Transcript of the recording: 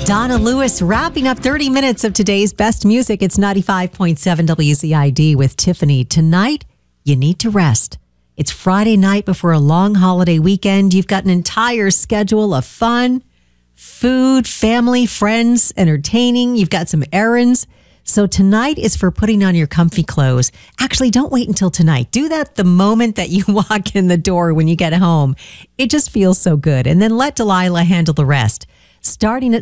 Donna Lewis wrapping up 30 minutes of today's best music. It's 95.7 WZID with Tiffany. Tonight, you need to rest. It's Friday night before a long holiday weekend. You've got an entire schedule of fun, food, family, friends, entertaining. You've got some errands. So tonight is for putting on your comfy clothes. Actually, don't wait until tonight. Do that the moment that you walk in the door when you get home. It just feels so good. And then let Delilah handle the rest. Starting at